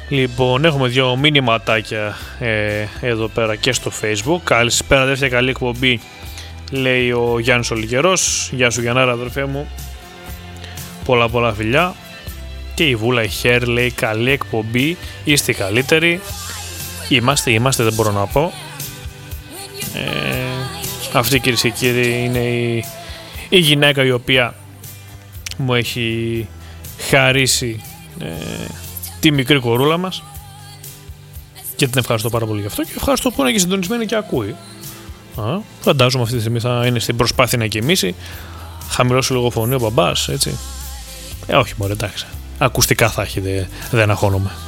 Λοιπόν, έχουμε δύο μηνυματάκια εδώ πέρα και στο Facebook. Καλησπέρα, δεύτερη καλή εκπομπή, λέει ο Γιάννης Ολικερός. Γεια σου Γιαννάρα, αδερφέ μου. Πολλά φιλιά. Και η Βούλα η Χέρ λέει καλή εκπομπή, είστε οι καλύτεροι. Είμαστε, δεν μπορώ να πω. Αυτή, κυρίες και κύριοι, είναι η γυναίκα η οποία μου έχει χαρίσει τη μικρή κορούλα μας και την ευχαριστώ πάρα πολύ γι' αυτό και ευχαριστώ που είναι και συντονισμένη και ακούει. Φαντάζομαι αυτή τη στιγμή θα είναι στην προσπάθεια να κοιμήσει, χαμηλώσει λίγο φωνή ο μπαμπάς, έτσι. Όχι μωρέ, εντάξει, ακουστικά θα έχει, δεν αγχώνομαι.